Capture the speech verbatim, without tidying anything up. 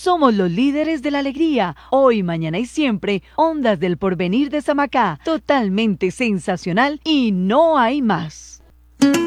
Somos los líderes de la alegría, hoy, mañana y siempre. Ondas del Porvenir de Samacá, totalmente sensacional y no hay más.